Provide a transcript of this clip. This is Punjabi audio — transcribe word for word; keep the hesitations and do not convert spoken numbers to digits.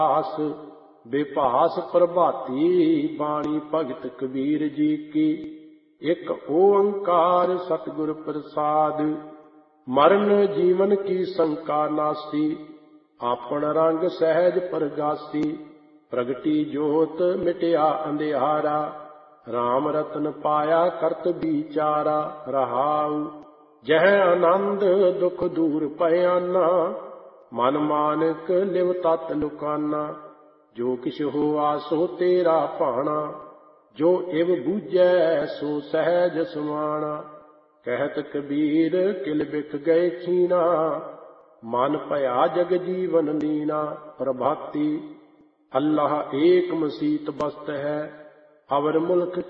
ਆਸ ਬੇਭਾਸ ਪ੍ਰਭਾਤੀ ਬਾਣੀ ਭਗਤ ਕਬੀਰ ਜੀ ਕੀ। ਇੱਕ ਓੰਕਾਰ ਸਤਿਗੁਰ ਪ੍ਰਸਾਦ ਮਰਨ ਜੀਵਨ ਕੀ ਸੰਕਾ ਨਾਸੀ। ਆਪਣ ਰੰਗ ਸਹਿਜ ਪ੍ਰਗਾਸੀ ਪ੍ਰਗਟੀ ਜੋਤ ਮਿਟਿਆ ਅੰਧਿਆਰਾ। ਰਾਮ ਰਤਨ ਪਾਇਆ ਕਰਤ ਵਿਚਾਰਾ ਰਹਾਉ। ਜਹ ਆਨੰਦ ਦੁਖ ਦੂਰ ਭਇਆਨਾ ਮਨ ਮਾਨਕ ਲਿਵ ਤਤ ਲੁਕਾਨਾ। ਜੋ ਕਿਛ ਹੋਆ ਸੋ ਤੇਰਾ ਭਾਣਾ ਜੋ ਇਵ ਬੂਝੈ ਸੋ ਸਹਿਜ ਸਮਾਣਾ। ਕਹਿਤ ਕਬੀਰ ਕਿਲ ਬਿਖ ਗਏ ਖੀਨਾ ਮਨ ਭਇਆ ਜਗ ਜੀਵਨ ਲੀਨਾ। ਪ੍ਰਭਾਤੀ ਅੱਲਾਹ ਏਕ ਮਸੀਤ ਬਸਤ ਹੈ ਅਵਰ ਮੁਲਕ